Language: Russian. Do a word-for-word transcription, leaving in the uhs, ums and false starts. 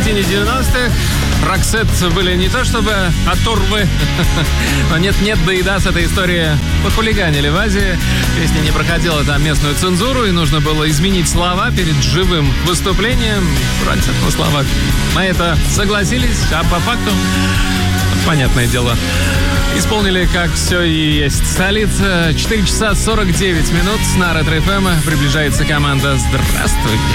середине девяностых Роксет были не то чтобы оторвы, но нет-нет, да и да, с этой историей похулиганили в Азии. Песня не проходила там местную цензуру, и нужно было изменить слова перед живым выступлением. Вроде на словах на это согласились, а по факту, понятное дело, исполнили, как все и есть. Столица, четыре часа сорок девять минут. На Ретро эф эм приближается команда «Здравствуйте».